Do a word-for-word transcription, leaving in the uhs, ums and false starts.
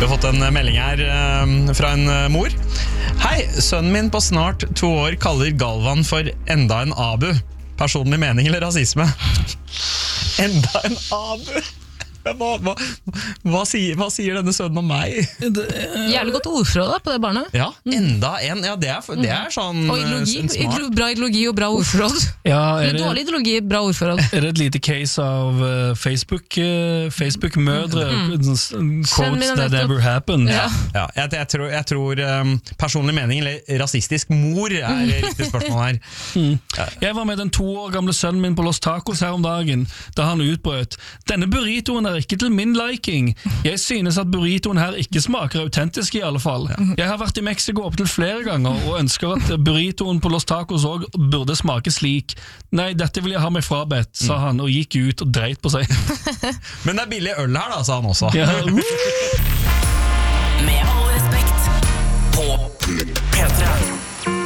Vi har fått en melding her uh, fra en uh, mor. Hei, sønnen min på snart to år kaller Galvan for enda en Abu. Personlig mening eller rasisme? Enda en Abu? Hva, hva, hva, sier, hva sier denne sønnen om meg? Jævlig godt ordforråd da, på det barnet. Ja, enda en. Ja, det, er, det er sånn Og ideologi, en smart. bra ideologi og bra ordforråd. Ja, Eller dårlig ideologi, bra ordforråd. Er det et lite case av uh, Facebook, uh, Facebook-mødre? Mm. Quotes that never happened. Ja. Ja, jeg, jeg tror, jeg tror um, personlig mening eller rasistisk mor er riktig spørsmål her. Mm. Jeg var med den to år gamle sønnen min på Los Tacos her om dagen, da han utbrøt. Denne burritoen er ikke til min liking. Jeg synes at burritoen her ikke smaker autentisk i alle fall. Jeg har vært i Mexico opp til flere ganger og ønsker at burritoen på Los Tacos også burde smake slik. Nei, dette vil jeg ha meg frabedt, sa han og gikk ut og dreit på seg. Men det er billig øl her da, sa han også. Ja.